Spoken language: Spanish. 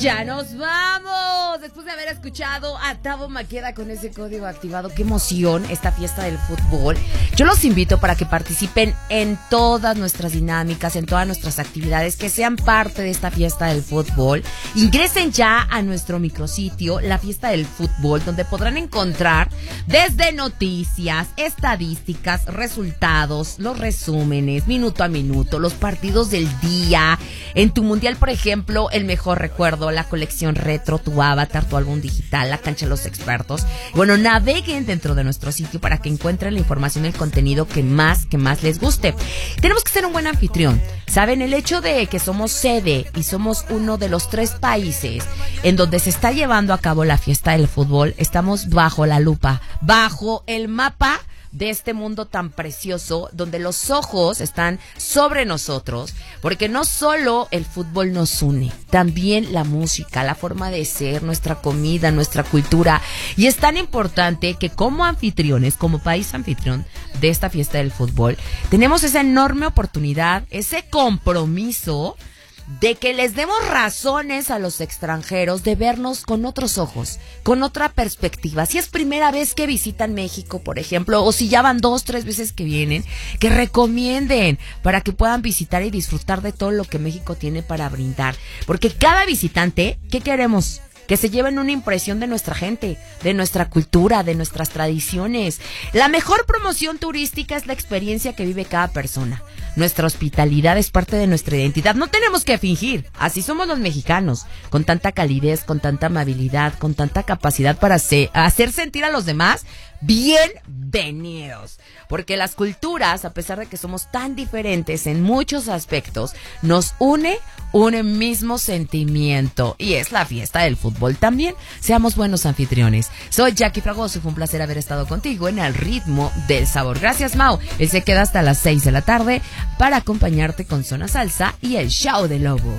Ya nos vamos. Después de haber escuchado a Tavo Maqueda con ese código activado. Qué emoción esta fiesta del fútbol. Yo los invito para que participen en todas nuestras dinámicas, en todas nuestras actividades, que sean parte de esta fiesta del fútbol. Ingresen ya a nuestro micrositio, La Fiesta del Fútbol, donde podrán encontrar desde noticias, estadísticas, resultados, los resúmenes, minuto a minuto, los partidos del día. En tu mundial, por ejemplo, el mejor recuerdo, la colección retro, tu avatar, tu álbum digital, la cancha de los expertos. Bueno, naveguen dentro de nuestro sitio para que encuentren la información y el contenido que más les guste. Tenemos que ser un buen anfitrión. ¿Saben? El hecho de que somos sede y somos uno de los 3 países en donde se está llevando a cabo la fiesta del fútbol, estamos bajo la lupa, bajo el mapa de este mundo tan precioso, donde los ojos están sobre nosotros, porque no solo el fútbol nos une, también la música, la forma de ser, nuestra comida, nuestra cultura, y es tan importante que como anfitriones, como país anfitrión de esta fiesta del fútbol, tenemos esa enorme oportunidad, ese compromiso de que les demos razones a los extranjeros de vernos con otros ojos, con otra perspectiva. Si es primera vez que visitan México, por ejemplo, o si ya van 2, 3 veces que vienen, que recomienden para que puedan visitar y disfrutar de todo lo que México tiene para brindar. Porque cada visitante, ¿qué queremos? Que se lleven una impresión de nuestra gente, de nuestra cultura, de nuestras tradiciones. La mejor promoción turística es la experiencia que vive cada persona. Nuestra hospitalidad es parte de nuestra identidad. No tenemos que fingir. Así somos los mexicanos, con tanta calidez, con tanta amabilidad, con tanta capacidad para hacer sentir a los demás bienvenidos. Porque las culturas, a pesar de que somos tan diferentes en muchos aspectos, nos une un mismo sentimiento, y es la fiesta del fútbol también. Seamos buenos anfitriones. Soy Jackie Fragoso, fue un placer haber estado contigo en El Ritmo del Sabor. Gracias, Mau. Él se queda hasta las 6 de la tarde para acompañarte con Zona Salsa y el Show del Lobo.